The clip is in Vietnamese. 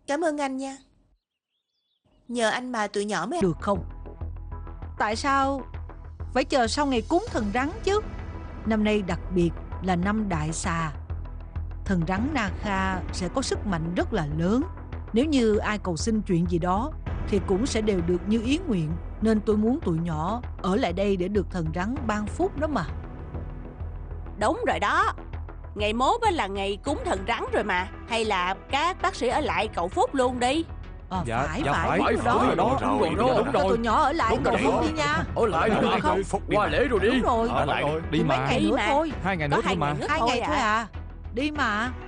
Cảm ơn anh nha. Nhờ anh mà tụi nhỏ mới... Được không? Tại sao phải chờ sau ngày cúng thần rắn chứ? Năm nay đặc biệt là năm đại xà. Thần rắn Na Kha sẽ có sức mạnh rất là lớn. Nếu như ai cầu xin chuyện gì đó thì cũng sẽ đều được như ý nguyện. Nên tôi muốn tụi nhỏ ở lại đây để được thần rắn ban phúc đó mà. Đúng rồi đó. Ngày mốt là ngày cúng thần rắn rồi mà. Hay là các bác sĩ ở lại cầu phúc luôn đi. Phải Đúng rồi đó. Cho tụi nhỏ ở lại cầu phúc đi nha. Ở lại Được đi, không? qua lễ rồi đi. Đúng rồi. Ở lại Đi Mấy mà. ngày nữa thôi. 2 ngày Có nữa 2 thôi mà. ngày nữa 2 thôi ngày thôi à. Đi mà.